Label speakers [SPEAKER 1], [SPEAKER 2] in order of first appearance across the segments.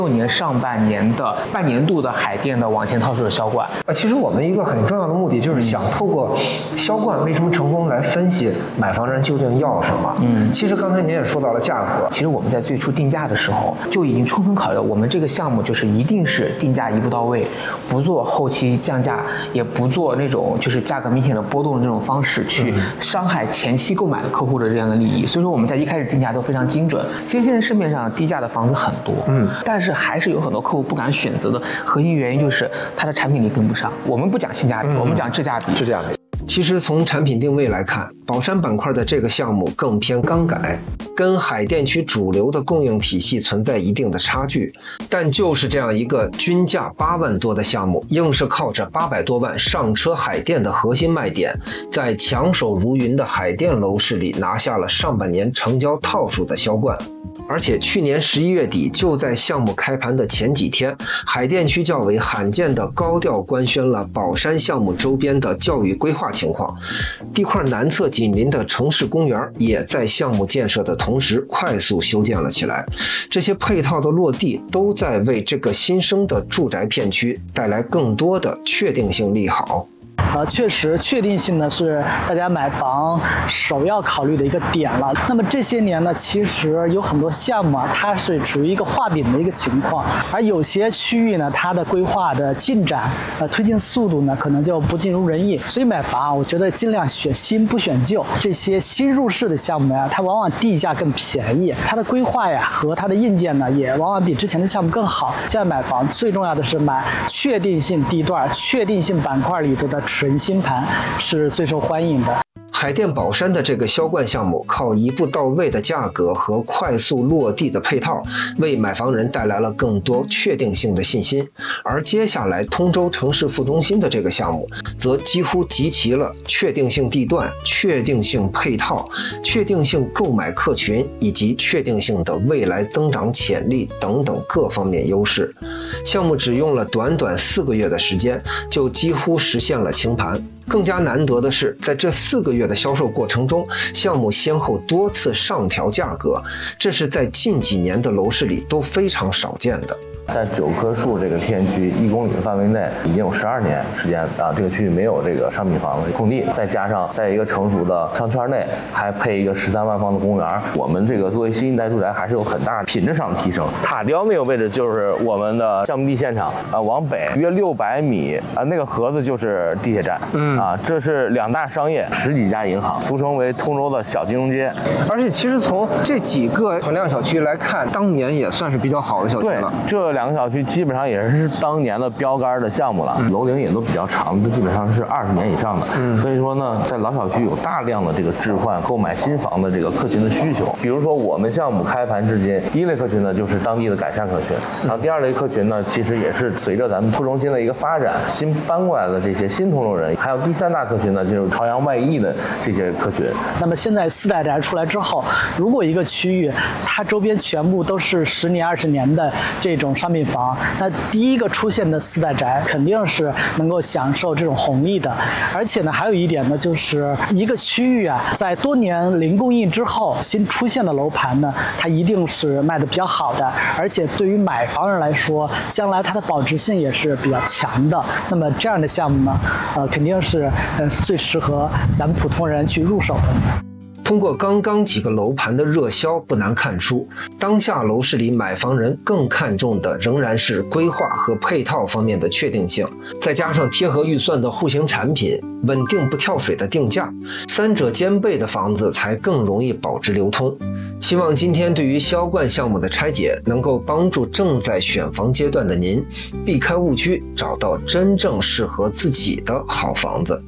[SPEAKER 1] 6年上半年的半年度的海淀的网前套售的销冠。
[SPEAKER 2] 其实我们一个很重要的目的就是想透过销冠为什么成功来分析买房人究竟要什么。其实刚才您也说到了价格，
[SPEAKER 1] 其实我们在最初定价的时候就已经充分考虑了，我们这个项目就是一定是定价一步到位，不做后期降价，也不做那种就是价格明显的波动的这种方式去伤害前期购买的客户的这样的利益。所以说我们在一开始定价都非常精准。其实现在市面上低价的房子很多，但是还是有很多客户不敢选择的核心原因就是它的产品力跟不上。我们不讲性价比，我们讲质价比。
[SPEAKER 2] 其实从产品定位来看，宝山板块的这个项目更偏钢改，跟海淀区主流的供应体系存在一定的差距。但就是这样一个均价8万多的项目，硬是靠着800多万上车海淀的核心卖点，在抢手如云的海淀楼市里拿下了上半年成交套数的销冠。而且去年11月底，就在项目开盘的前几天，海淀区教委罕见的高调官宣了宝山项目周边的教育规划情况。地块南侧紧邻的城市公园也在项目建设的同时快速修建了起来。这些配套的落地都在为这个新生的住宅片区带来更多的确定性利好。
[SPEAKER 3] 确实确定性呢是大家买房首要考虑的一个点了。那么这些年呢，其实有很多项目它是处于一个画饼的一个情况，而有些区域呢，它的规划的进展推进速度呢可能就不尽如人意。所以买房我觉得尽量选新不选旧。这些新入市的项目呀，它往往地价更便宜，它的规划呀和它的硬件呢也往往比之前的项目更好。现在买房最重要的是买确定性地段、确定性板块里头的纯新盘是最受欢迎的。
[SPEAKER 2] 海淀宝山的这个销冠项目，靠一步到位的价格和快速落地的配套，为买房人带来了更多确定性的信心。而接下来通州城市副中心的这个项目，则几乎集齐了确定性地段、确定性配套、确定性购买客群以及确定性的未来增长潜力等等各方面优势。项目只用了短短4个月的时间，就几乎实现了清盘。更加难得的是，在这4个月的销售过程中，项目先后多次上调价格，这是在近几年的楼市里都非常少见的。
[SPEAKER 4] 在9棵树这个片区1公里的范围内，已经有12年时间啊，这个区域没有这个商品房的空地，再加上在一个成熟的商圈内，还配一个13万方的公园，我们这个作为新一代住宅还是有很大品质上的提升。塔雕那个位置就是我们的项目地现场啊，往北约600米啊，那个盒子就是地铁站，这是2大商业，10几家银行，俗称为通州的小金融街。
[SPEAKER 2] 而且其实从这几个存量小区来看，当年也算是比较好的小区了。
[SPEAKER 4] 对，这2个小区基本上也是当年的标杆的项目了，楼龄也都比较长，都基本上是20年以上的。所以说呢，在老小区有大量的这个置换、购买新房的这个客群的需求。比如说我们项目开盘至今，1类客群呢就是当地的改善客群，然后第2类客群呢，其实也是随着咱们副中心的一个发展，新搬过来的这些新通州人，还有第3大客群呢，就是朝阳外溢的这些客群。
[SPEAKER 3] 那么现在4代宅出来之后，如果一个区域它周边全部都是10年、20年的这种商品房，那第一个出现的4代宅肯定是能够享受这种红利的。而且呢，还有一点呢，就是一个区域啊，在多年零供应之后新出现的楼盘呢，它一定是卖的比较好的，而且对于买房人来说，将来它的保值性也是比较强的。那么这样的项目呢，肯定是最适合咱们普通人去入手的。
[SPEAKER 2] 通过刚刚几个楼盘的热销，不难看出，当下楼市里买房人更看重的仍然是规划和配套方面的确定性，再加上贴合预算的户型产品、稳定不跳水的定价，3者兼备的房子才更容易保值流通。希望今天对于销冠项目的拆解，能够帮助正在选房阶段的您，避开误区，找到真正适合自己的好房子。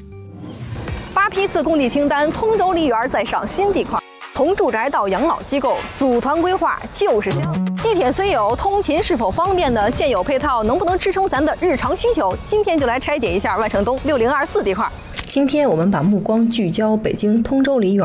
[SPEAKER 5] 8批次供地清单，通州梨园再上新地块，从住宅到养老机构，组团规划就是香。地铁虽有，通勤是否方便呢？现有配套能不能支撑咱的日常需求？今天就来拆解一下万盛东6024地块。
[SPEAKER 6] 今天我们把目光聚焦北京通州梨园。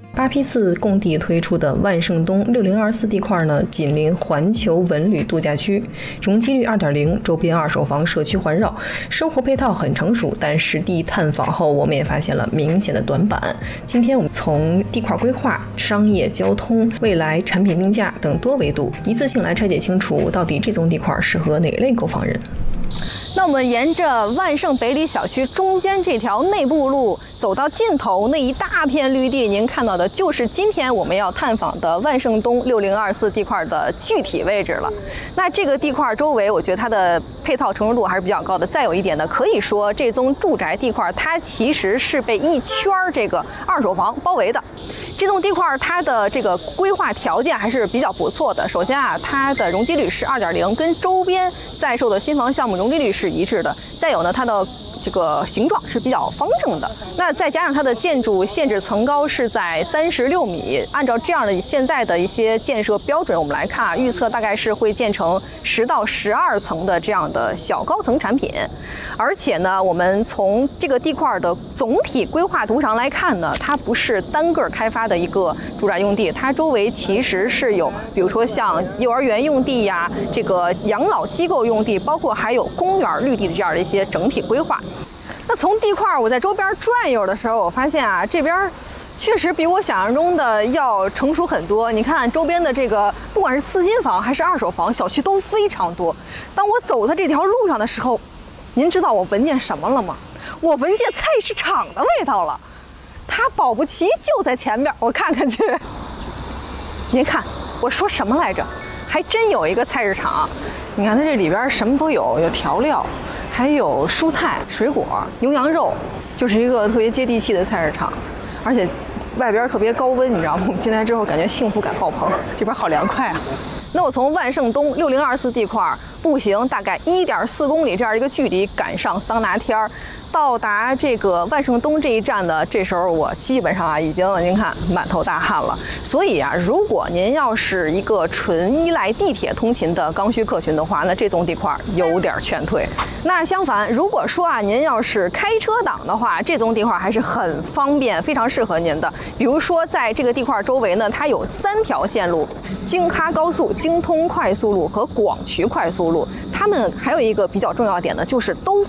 [SPEAKER 5] 8批次供地推出的万盛东6024地块呢，紧邻环球文旅度假区，容积率2.0，周边2手房社区环绕，生活配套很成熟。但实地探访后，我们也发现了明显的短板。今天我们从地块规划、商业、交通、未来产品定价等多维度，一次性来拆解清楚，到底这宗地块适合哪类购房人。那我们沿着万盛北里小区中间这条内部路走到尽头，那一大片绿地，您看到的就是今天我们要探访的万盛东6024地块的具体位置了。那这个地块周围，我觉得它的配套成熟度还是比较高的。再有一点呢，可以说这宗住宅地块它其实是被一圈这个2手房包围的。这栋地块它的这个规划条件还是比较不错的。首先啊，它的容积率是2.0，跟周边在售的新房项目容积率是一致的。再有呢，它的这个形状是比较方正的。那再加上它的建筑限制层高是在36米，按照这样的现在的一些建设标准，我们来看啊，预测大概是会建成10到12层的这样的小高层产品。而且呢，我们从这个地块的总体规划图上来看呢，它不是单个开发的一个住宅用地，它周围其实是有，比如说像幼儿园用地呀，这个养老机构用地，包括还有公园绿地的这样的一些整体规划。那从地块我在周边转悠的时候，我发现啊，这边确实比我想象中的要成熟很多。你看周边的这个，不管是次新房还是2手房，小区都非常多。当我走在这条路上的时候，您知道我闻见什么了吗？我闻见菜市场的味道了。它保不齐就在前面，我看看去。您看我说什么来着？还真有一个菜市场。你看它这里边什么都有，有调料，还有蔬菜、水果、牛羊肉，就是一个特别接地气的菜市场。而且外边特别高温，你知道吗？我们进来之后感觉幸福感爆棚，这边好凉快啊。那我从万盛东6024地块步行大概1.4公里这样一个距离赶上桑拿天儿，到达这个万盛东这一站呢，这时候我基本上啊已经您看满头大汗了。所以啊，如果您要是一个纯依赖地铁通勤的刚需客群的话，那这宗地块有点劝退。那相反，如果说啊您要是开车党的话，这宗地块还是很方便，非常适合您的。比如说在这个地块周围呢，它有3条线路：京哈高速、京通快速路和广渠快速路。它们还有一个比较重要的点呢，就是都